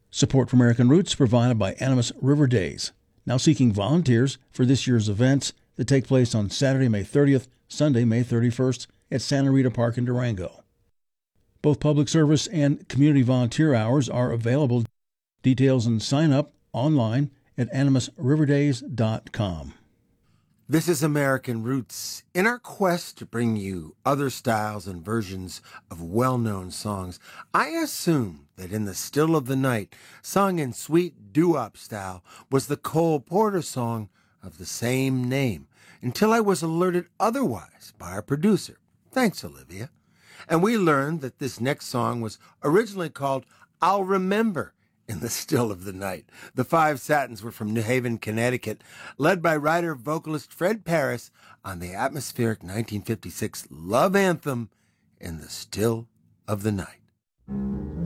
Support for American Roots provided by Animas River Days, now seeking volunteers for this year's events that take place on Saturday, May 30th, Sunday, May 31st at Santa Rita Park in Durango. Both public service and community volunteer hours are available. Details and sign up online at animasriverdays.com. This is American Roots. In our quest to bring you other styles and versions of well-known songs, I assume that In the Still of the Night, sung in sweet doo-wop style, was the Cole Porter song of the same name, until I was alerted otherwise by our producer. Thanks, Olivia. And we learned that this next song was originally called I'll Remember in the Still of the Night. The Five Satins were from New Haven, Connecticut, led by writer-vocalist Fred Paris on the atmospheric 1956 love anthem In the Still of the Night.